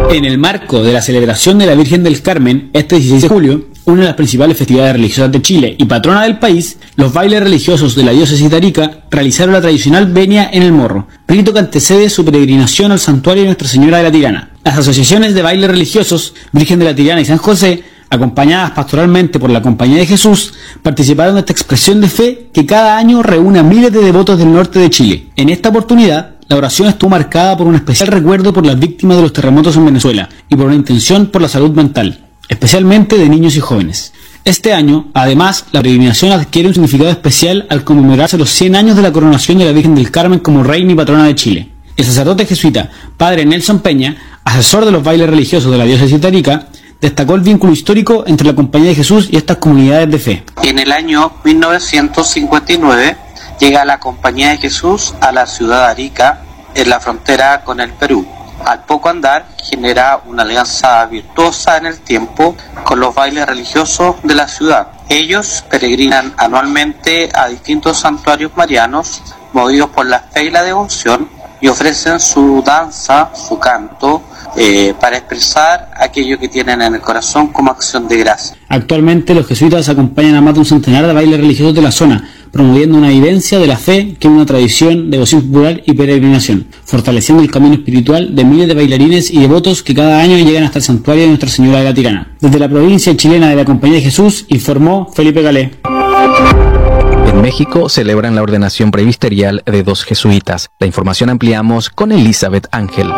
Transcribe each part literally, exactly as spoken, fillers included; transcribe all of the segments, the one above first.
En el marco de la celebración de la Virgen del Carmen, este dieciséis de julio, una de las principales festividades religiosas de Chile y patrona del país, los bailes religiosos de la diócesis de Arica realizaron la tradicional venia en el morro, rito que antecede su peregrinación al santuario de Nuestra Señora de la Tirana. Las asociaciones de bailes religiosos, Virgen de la Tirana y San José, acompañadas pastoralmente por la Compañía de Jesús, participaron de esta expresión de fe que cada año reúne a miles de devotos del norte de Chile. En esta oportunidad, la oración estuvo marcada por un especial recuerdo por las víctimas de los terremotos en Venezuela y por una intención por la salud mental, especialmente de niños y jóvenes. Este año, además, la peregrinación adquiere un significado especial al conmemorarse los cien años de la coronación de la Virgen del Carmen como reina y patrona de Chile. El sacerdote jesuita, padre Nelson Peña, asesor de los bailes religiosos de la diócesis de Arica, destacó el vínculo histórico entre la Compañía de Jesús y estas comunidades de fe. En el año mil novecientos cincuenta y nueve llega la Compañía de Jesús a la ciudad de Arica, en la frontera con el Perú. Al poco andar, genera una alianza virtuosa en el tiempo con los bailes religiosos de la ciudad. Ellos peregrinan anualmente a distintos santuarios marianos, movidos por la fe y la devoción, y ofrecen su danza, su canto, eh, para expresar aquello que tienen en el corazón como acción de gracia. Actualmente los jesuitas acompañan a más de un centenar de bailes religiosos de la zona, promoviendo una vivencia de la fe que es una tradición, devoción popular y peregrinación, fortaleciendo el camino espiritual de miles de bailarines y devotos que cada año llegan hasta el santuario de Nuestra Señora de la Tirana. Desde la provincia chilena de la Compañía de Jesús, informó Felipe Galé. En México celebran la ordenación presbiterial de dos jesuitas. La información ampliamos con Elizabeth Ángel.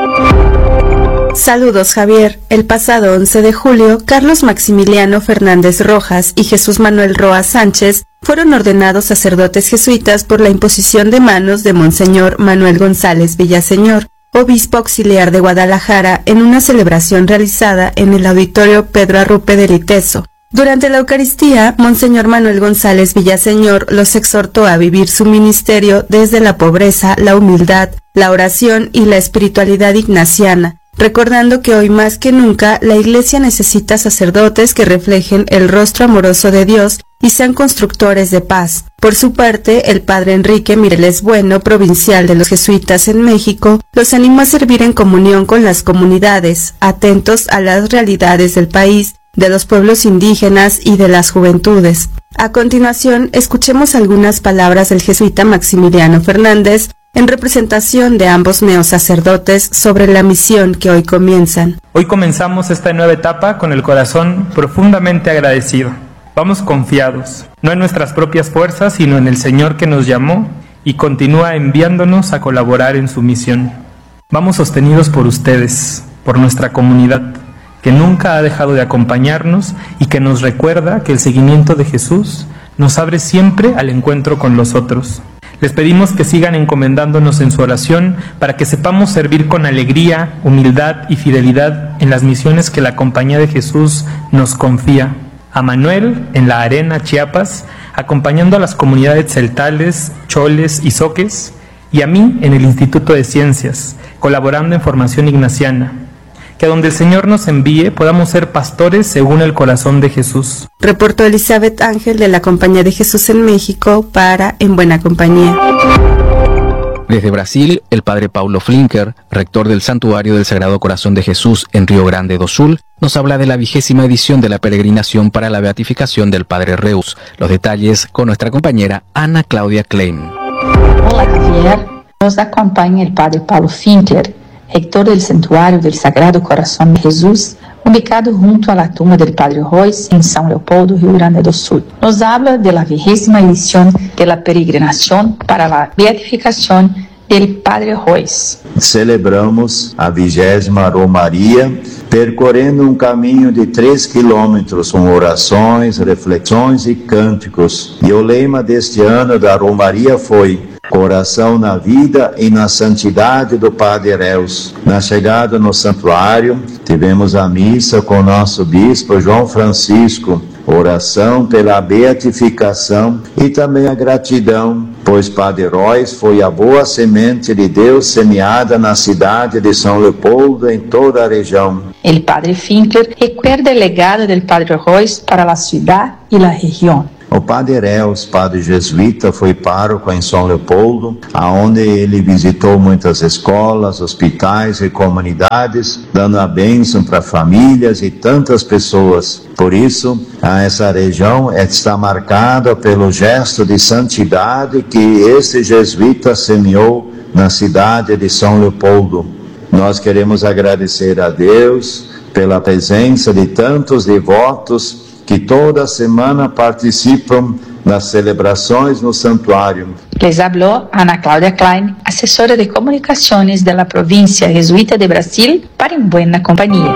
Saludos, Javier. El pasado once de julio, Carlos Maximiliano Fernández Rojas y Jesús Manuel Roa Sánchez fueron ordenados sacerdotes jesuitas por la imposición de manos de Monseñor Manuel González Villaseñor, obispo auxiliar de Guadalajara, en una celebración realizada en el auditorio Pedro Arrupe del Iteso. Durante la Eucaristía, Monseñor Manuel González Villaseñor los exhortó a vivir su ministerio desde la pobreza, la humildad, la oración y la espiritualidad ignaciana, recordando que hoy más que nunca la Iglesia necesita sacerdotes que reflejen el rostro amoroso de Dios y sean constructores de paz. Por su parte, el padre Enrique Mireles Bueno, provincial de los jesuitas en México, los animó a servir en comunión con las comunidades, atentos a las realidades del país, de los pueblos indígenas y de las juventudes. A continuación, escuchemos algunas palabras del jesuita Maximiliano Fernández en representación de ambos neosacerdotes sobre la misión que hoy comienzan. Hoy comenzamos esta nueva etapa con el corazón profundamente agradecido. Vamos confiados, no en nuestras propias fuerzas, sino en el Señor que nos llamó y continúa enviándonos a colaborar en su misión. Vamos sostenidos por ustedes, por nuestra comunidad, que nunca ha dejado de acompañarnos y que nos recuerda que el seguimiento de Jesús nos abre siempre al encuentro con los otros. Les pedimos que sigan encomendándonos en su oración para que sepamos servir con alegría, humildad y fidelidad en las misiones que la Compañía de Jesús nos confía. A Manuel, en La Arena, Chiapas, acompañando a las comunidades celtales, choles y zoques, y a mí en el Instituto de Ciencias, colaborando en formación ignaciana. Que donde el Señor nos envíe podamos ser pastores según el corazón de Jesús. Reportó Elizabeth Ángel de la Compañía de Jesús en México para En Buena Compañía. Desde Brasil, el padre Paulo Flinker, rector del Santuario del Sagrado Corazón de Jesús en Río Grande do Sul, nos habla de la vigésima edición de la peregrinación para la beatificación del padre Reus. Los detalles con nuestra compañera Ana Claudia Klein. Hola, Javier. Nos acompaña el padre Paulo Flinker, rector del Santuario del Sagrado Corazón de Jesús, ubicado junto a la tumba del Padre Royce en São Leopoldo, Rio Grande do Sul. Nos habla de la vigésima edición de la peregrinación para la beatificación del Padre Royce. Celebramos a vigésima Romaria, percorrendo um caminho de três quilômetros com orações, reflexões e cânticos. E o lema deste ano da Romaria foi: coração na vida e na santidade do Padre Reus. Na chegada no santuário, tivemos a missa com o nosso bispo João Francisco, oração pela beatificação e também a gratidão, pois Padre Royce foi a boa semente de Deus semeada na cidade de São Leopoldo em toda a região. El padre Flinker recuerda el legado del Padre Royce para la ciudad y la región. O padre Ereus, padre jesuíta, foi pároco em São Leopoldo, aonde ele visitou muitas escolas, hospitais e comunidades, dando a bênção para famílias e tantas pessoas. Por isso, essa região está marcada pelo gesto de santidade que esse jesuíta semeou na cidade de São Leopoldo. Nós queremos agradecer a Deus pela presença de tantos devotos que toda semana participam das celebrações no santuário. Les habló Ana Cláudia Klein, asesora de comunicaciones de la provincia jesuita de Brasil, para En Buena Compañía.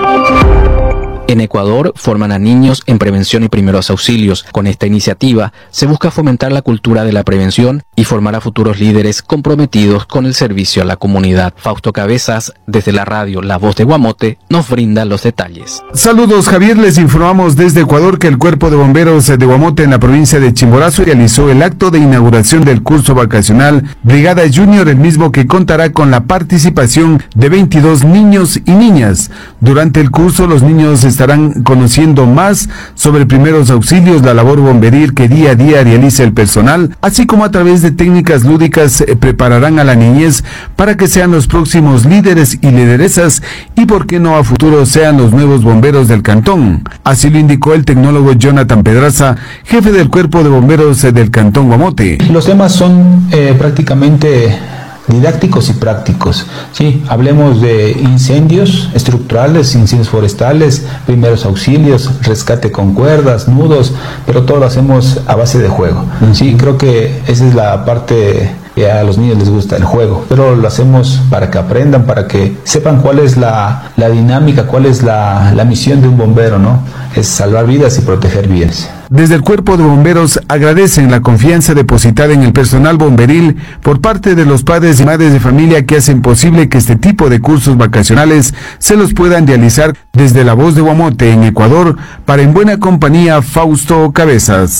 En Ecuador forman a niños en prevención y primeros auxilios. Con esta iniciativa se busca fomentar la cultura de la prevención y formar a futuros líderes comprometidos con el servicio a la comunidad. Fausto Cabezas, desde la radio La Voz de Guamote, nos brinda los detalles. Saludos, Javier. Les informamos desde Ecuador que el Cuerpo de Bomberos de Guamote en la provincia de Chimborazo realizó el acto de inauguración del curso vacacional Brigada Junior, el mismo que contará con la participación de veintidós niños y niñas. Durante el curso, los niños estarán conociendo más sobre primeros auxilios, la labor bomberil que día a día realiza el personal, así como a través de técnicas lúdicas eh, prepararán a la niñez para que sean los próximos líderes y lideresas y por qué no a futuro sean los nuevos bomberos del cantón. Así lo indicó el tecnólogo Jonathan Pedraza, jefe del Cuerpo de Bomberos eh, del Cantón Guamote. Los temas son eh, prácticamente didácticos y prácticos, sí, hablemos de incendios estructurales, incendios forestales, primeros auxilios, rescate con cuerdas, nudos, pero todo lo hacemos a base de juego, sí, creo que esa es la parte que a los niños les gusta, el juego, pero lo hacemos para que aprendan, para que sepan cuál es la, la dinámica, cuál es la, la misión de un bombero, ¿no? Es salvar vidas y proteger vidas. Desde el Cuerpo de Bomberos agradecen la confianza depositada en el personal bomberil por parte de los padres y madres de familia que hacen posible que este tipo de cursos vacacionales se los puedan realizar. Desde La Voz de Guamote en Ecuador, para En Buena Compañía, Fausto Cabezas.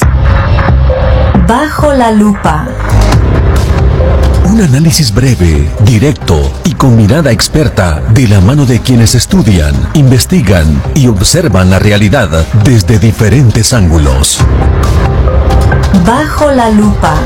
Bajo la lupa. Un análisis breve, directo y con mirada experta de la mano de quienes estudian, investigan y observan la realidad desde diferentes ángulos. Bajo la lupa.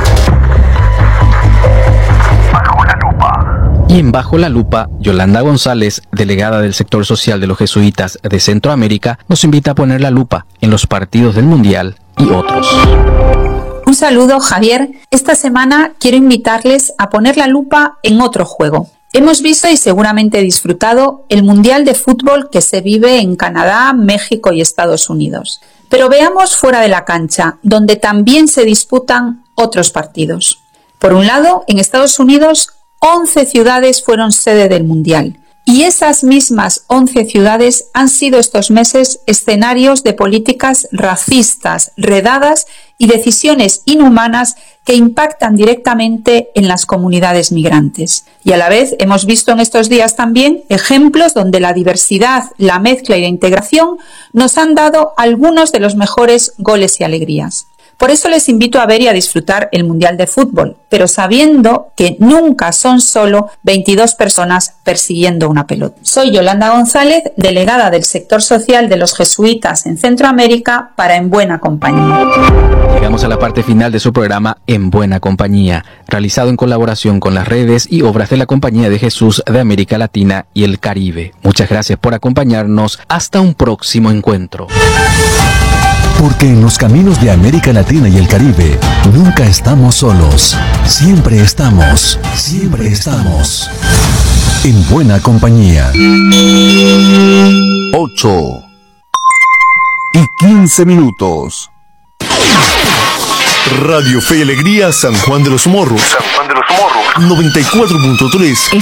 Bajo la lupa. Y en Bajo la Lupa, Yolanda González, delegada del sector social de los jesuitas de Centroamérica, nos invita a poner la lupa en los partidos del Mundial y otros. Un saludo, Javier. Esta semana quiero invitarles a poner la lupa en otro juego. Hemos visto y seguramente disfrutado el Mundial de Fútbol que se vive en Canadá, México y Estados Unidos. Pero veamos fuera de la cancha, donde también se disputan otros partidos. Por un lado, en Estados Unidos, once ciudades fueron sede del Mundial. Y esas mismas once ciudades han sido estos meses escenarios de políticas racistas, redadas y decisiones inhumanas que impactan directamente en las comunidades migrantes. Y a la vez hemos visto en estos días también ejemplos donde la diversidad, la mezcla y la integración nos han dado algunos de los mejores goles y alegrías. Por eso les invito a ver y a disfrutar el Mundial de Fútbol, pero sabiendo que nunca son solo veintidós personas persiguiendo una pelota. Soy Yolanda González, delegada del sector social de los jesuitas en Centroamérica para En Buena Compañía. Llegamos a la parte final de su programa En Buena Compañía, realizado en colaboración con las redes y obras de la Compañía de Jesús de América Latina y el Caribe. Muchas gracias por acompañarnos. Hasta un próximo encuentro. Porque en los caminos de América Latina y el Caribe nunca estamos solos. Siempre estamos, siempre estamos en buena compañía. ocho y quince minutos. Radio Fe y Alegría San Juan de los Morros. San Juan de los Morros. noventa y cuatro punto tres